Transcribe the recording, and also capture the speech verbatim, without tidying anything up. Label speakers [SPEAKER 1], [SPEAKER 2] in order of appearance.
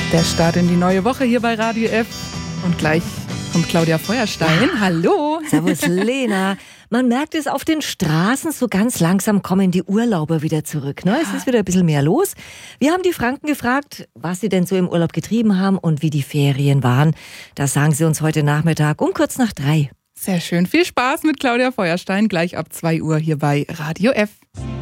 [SPEAKER 1] Der Start in die neue Woche hier bei Radio F. Und gleich kommt Claudia Feuerstein. Ja. Hallo.
[SPEAKER 2] Servus, Lena. Man merkt es auf den Straßen, so ganz langsam kommen die Urlauber wieder zurück. Ne? Es ist wieder ein bisschen mehr los. Wir haben die Franken gefragt, was sie denn so im Urlaub getrieben haben und wie die Ferien waren. Das sagen sie uns heute Nachmittag um kurz nach drei.
[SPEAKER 1] Sehr schön. Viel Spaß mit Claudia Feuerstein gleich ab zwei Uhr hier bei Radio F.